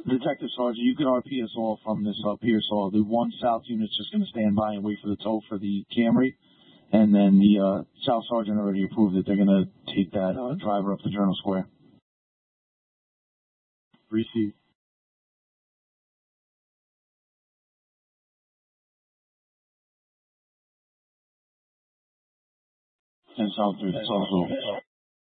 Detective Sergeant, you can RP us all from this Pearsall. The 1 South unit's just going to stand by and wait for the tow for the Camry. And then the South Sergeant already approved that they're going to take that driver up to Journal Square. Received. And South 3, that's also